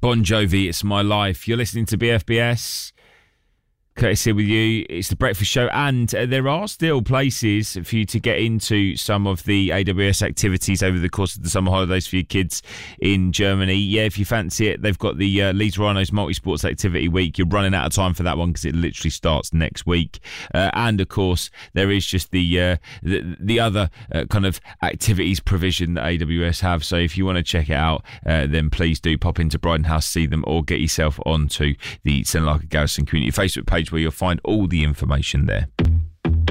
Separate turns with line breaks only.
Bon Jovi, It's My Life. You're listening to BFBS. Curtis here with you. It's the breakfast show, and there are still places for you to get into some of the AWS activities over the course of the summer holidays for your kids in Germany. Yeah, if you fancy it, they've got the Leeds Rhinos Multi-Sports Activity Week. You're running out of time for that one because it literally starts next week. And of course, there is just the other kind of activities provision that AWS have. So if you want to check it out, then please do pop into Bryden House, see them, or get yourself onto the St Lark Garrison Community Facebook page, where you'll find all the information there.